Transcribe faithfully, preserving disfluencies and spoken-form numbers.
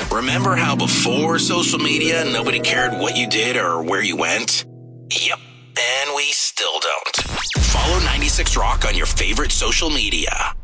Remember how before social media, nobody cared what you did or where you went? Yep, and we still don't. Follow ninety-six Rock on your favorite social media.